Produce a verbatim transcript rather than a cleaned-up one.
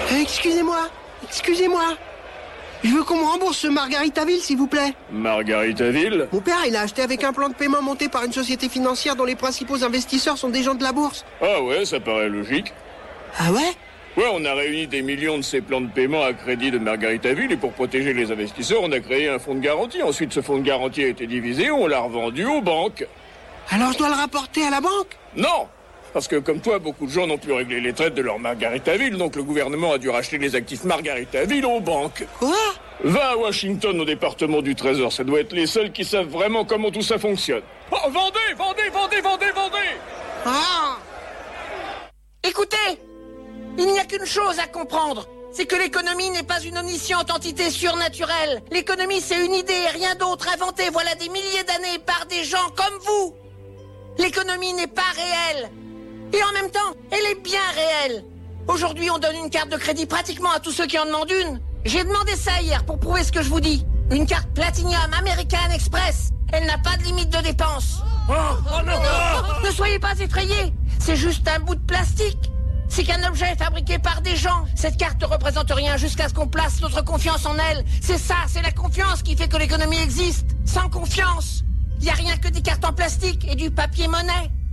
Euh, excusez-moi, excusez-moi. Je veux qu'on me rembourse ce Margaritaville, s'il vous plaît. Margaritaville? Mon père, il a acheté avec un plan de paiement monté par une société financière dont les principaux investisseurs sont des gens de la bourse. Ah ouais, ça paraît logique. Ah ouais? Ouais, on a réuni des millions de ces plans de paiement à crédit de Margaritaville et pour protéger les investisseurs, on a créé un fonds de garantie. Ensuite, ce fonds de garantie a été divisé, on l'a revendu aux banques. Alors je dois le rapporter à la banque? Non! Parce que comme toi, beaucoup de gens n'ont pu régler les traites de leur Margaritaville, donc le gouvernement a dû racheter les actifs Margaritaville aux banques. Quoi? Va à Washington au département du Trésor, ça doit être les seuls qui savent vraiment comment tout ça fonctionne. Oh, vendez, vendez, vendez, vendez, vendez! Ah! Écoutez, il n'y a qu'une chose à comprendre, c'est que l'économie n'est pas une omnisciente entité surnaturelle. L'économie, c'est une idée et rien d'autre inventée voilà des milliers d'années par des gens comme vous. L'économie n'est pas réelle. Et en même temps, elle est bien réelle. Aujourd'hui, on donne une carte de crédit pratiquement à tous ceux qui en demandent une. J'ai demandé ça hier pour prouver ce que je vous dis. Une carte Platinum American Express. Elle n'a pas de limite de dépense. Oh, oh non, oh. Ne soyez pas effrayés. C'est juste un bout de plastique. C'est qu'un objet fabriqué par des gens. Cette carte ne représente rien jusqu'à ce qu'on place notre confiance en elle. C'est ça, c'est la confiance qui fait que l'économie existe. Sans confiance, il n'y a rien que des cartes en plastique et du papier-monnaie.